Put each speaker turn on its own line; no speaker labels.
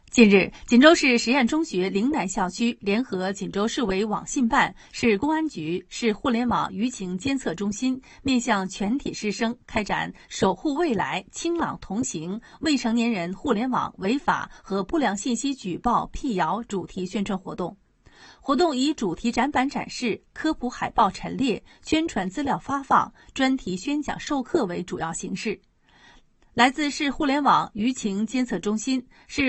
近日，锦州市实验中学岭南校区联合锦州市委网信办、市公安局、市互联网舆情监测中心，面向全体师生开展“守护未来，清朗同行”未成年人互联网违法和不良信息举报辟谣主题宣传活动。活动以主题展板展示、科普海报陈列、宣传资料发放、专题宣讲授课为主要形式。来自市互联网舆情监测中心、市